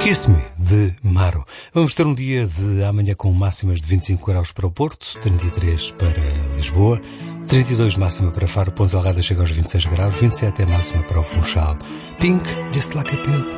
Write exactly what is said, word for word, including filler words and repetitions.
Kiss Me, de Maro. Vamos ter um dia de amanhã com máximas de vinte e cinco graus para o Porto, trinta e três para Lisboa, trinta e dois máxima para Faro, Ponta Delgada chega aos vinte e seis graus, vinte e sete é máxima para o Funchal. Pink, Just Like a Pill.